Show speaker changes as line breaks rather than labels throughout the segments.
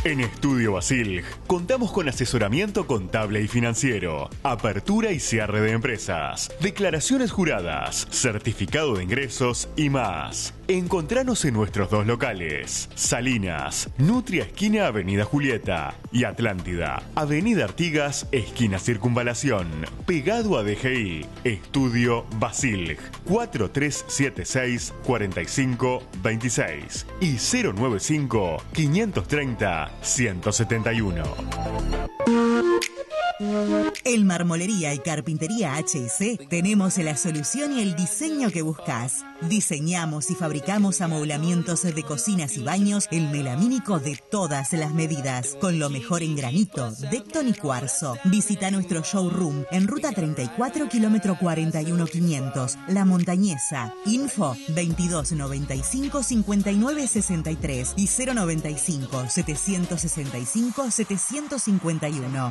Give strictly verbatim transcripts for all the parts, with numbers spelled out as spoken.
En Estudio Basil contamos con asesoramiento contable y financiero, apertura y cierre de empresas, declaraciones juradas, certificado de ingresos y más. Encontranos en nuestros dos locales, Salinas, Nutria esquina Avenida Julieta y Atlántida, Avenida Artigas, esquina Circunvalación, pegado a D G I. Estudio Basil cuatro tres siete seis, cuatro cinco dos seis y cero nueve cinco, quinientos treinta, ciento setenta y uno.
En Marmolería y Carpintería H y C tenemos la solución y el diseño que buscas. Diseñamos y fabricamos amoblamientos de cocinas y baños, el melamínico de todas las medidas, con lo mejor en granito, Decton y cuarzo. Visita nuestro showroom en Ruta treinta y cuatro, kilómetro cuarenta y uno quinientos, La Montañesa. Info veintidós noventa y cinco, cincuenta y nueve sesenta y tres y cero noventa y cinco, setecientos sesenta y cinco, setecientos cincuenta y uno.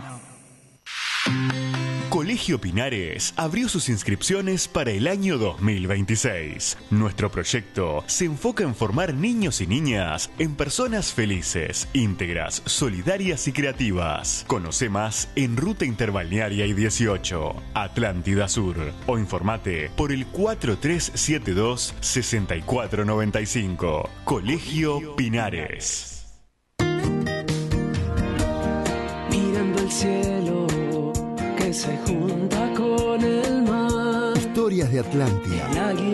Colegio Pinares abrió sus inscripciones para el año dos mil veintiséis. Nuestro proyecto se enfoca en formar niños y niñas en personas felices, íntegras, solidarias y creativas. Conoce más en Ruta Interbalnearia y dieciocho, Atlántida Sur, o informate por el cuatro tres siete dos, seis cuatro nueve cinco. Colegio Pinares.
Mirando el cielo que se junta con el mar.
Historias de Atlántida.